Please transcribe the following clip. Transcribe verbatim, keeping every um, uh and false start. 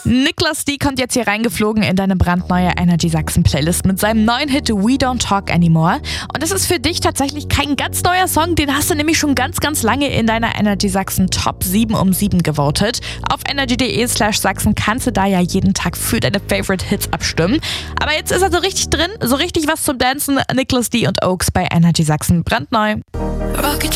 Niklas D. kommt jetzt hier reingeflogen in deine brandneue Energy Sachsen Playlist mit seinem neuen Hit We Don't Talk Anymore. Und das ist für dich tatsächlich kein ganz neuer Song, den hast du nämlich schon ganz, ganz lange in deiner Energy Sachsen Top sieben um sieben gewotet. Auf energy.de slash Sachsen kannst du da ja jeden Tag für deine Favorite Hits abstimmen. Aber jetzt ist er so richtig drin, so richtig was zum Dancen. Niklas D. und Oaks bei Energy Sachsen brandneu. Rocket